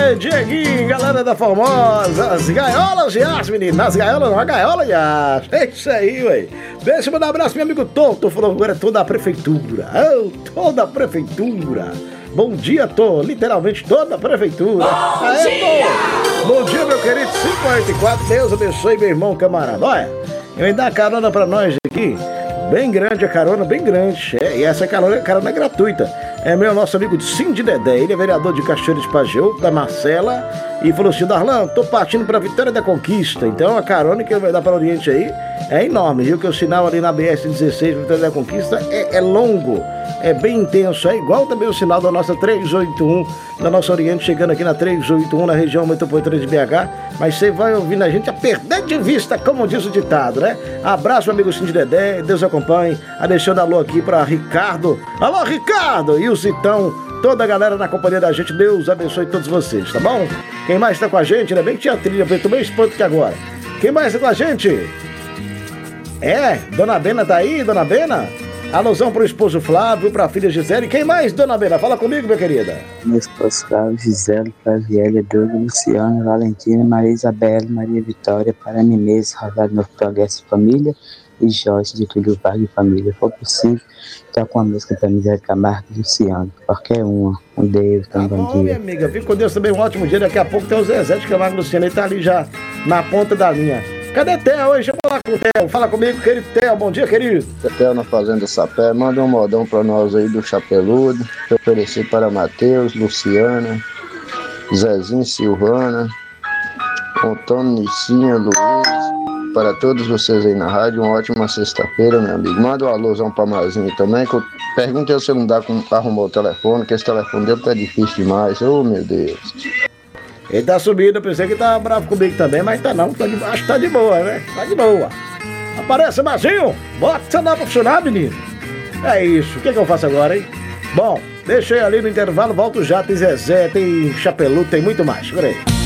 Ei, Dieguinho, galera da Formosa, as gaiolas de as meninas, as gaiolas não, a gaiola de as. É isso aí, ué. Deixa eu mandar um abraço, meu amigo Tô falou agora toda a prefeitura. Oh, toda a prefeitura. Bom dia, Tô, literalmente toda a prefeitura. Bom dia! Bom dia, meu querido 584, Deus abençoe, meu irmão camarada. Olha, eu ainda dá uma carona pra nós aqui. Bem grande a carona, bem grande. E essa carona é gratuita. É nosso amigo Cindy Dedé. Ele é vereador de Cachoeira de Pajeú, da Marcela. E falou assim: Darlan, tô partindo pra Vitória da Conquista. Então a carona que vai dar para o Oriente aí é enorme, viu? Que o sinal ali na BS-16, Vitória da Conquista, é longo. É bem intenso, é igual também o sinal da nossa 381, da nossa Oriente, chegando aqui na 381, na região metropolitana de BH, mas você vai ouvindo a gente a perder de vista, como diz o ditado, né? Abraço, meu amigo Cindy Dedé, Deus acompanhe, deixando alô aqui pra Ricardo, alô Ricardo, e o Zitão, toda a galera na companhia da gente, Deus abençoe todos vocês, tá bom? Quem mais tá com a gente, ainda bem que tinha trilha, eu tô bem espanto aqui agora. Quem mais tá com a gente? Dona Bena tá aí, Dona Bena? Alusão pro esposo Flávio, pra filha Gisele. Quem mais, Dona Bena? Fala comigo, minha querida. Meu esposo Flávio, Gisele, Flaviela, Douglas, Luciana, Valentina, Maria Isabela, Maria Vitória, para mim mesmo, Rafael Novo Progresso Família e Jorge de Tudo Vargas e Família. Se for possível, toca uma música pra Miséria Camargo e Luciano. Qualquer uma. Um Deus, tá bom dia. Minha amiga, fique com Deus também, um ótimo dia. Daqui a pouco tem o Zezé de Camargo e Luciano. Ele tá ali já na ponta da linha. Cadê Theo hoje? Deixa eu falar com o Theo. Fala comigo, querido Theo. Bom dia, querido. Theo na Fazenda Sapé. Manda um modão pra nós aí do Chapeludo. Oferecer para Matheus, Luciana, Zezinho, Silvana, Antônio, Nicinha, Luiz. Para todos vocês aí na rádio, uma ótima sexta-feira, meu amigo. Manda um alôzão pra Mazinho também, que eu perguntei se não dá pra arrumar o telefone, que esse telefone dele tá difícil demais. Oh, meu Deus. Ele tá subindo, eu pensei que tava bravo comigo também, mas tá não, acho que tá de boa, né? Tá de boa. Aparece, Mazinho! Bota o celular pra funcionar, menino! É isso, o que eu faço agora, hein? Bom, deixei ali no intervalo, volto já, tem Zezé, tem Chapeludo, tem muito mais, por aí.